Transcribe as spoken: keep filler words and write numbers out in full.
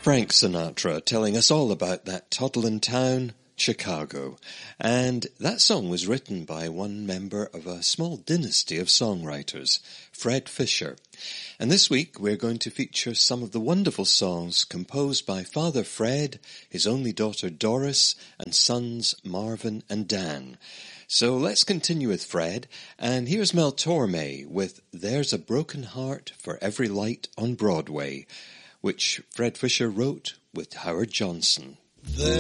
Frank Sinatra telling us all about that toddling town, Chicago. And that song was written by one member of a small dynasty of songwriters, Fred Fisher. And this week we're going to feature some of the wonderful songs composed by Father Fred, his only daughter Doris, and sons Marvin and Dan. So let's continue with Fred, and here's Mel Torme with There's a Broken Heart for Every Light on Broadway, which Fred Fisher wrote with Howard Johnson. There